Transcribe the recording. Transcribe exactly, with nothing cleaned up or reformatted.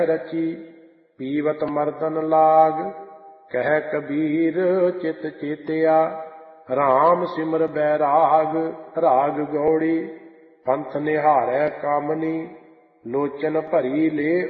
रची पीवत मर्दन लाग। कह कबीर चित चेतिया राम सिमर बैराग। राग गौड़ी पंथ निहारै कामनी लोचन भरी ले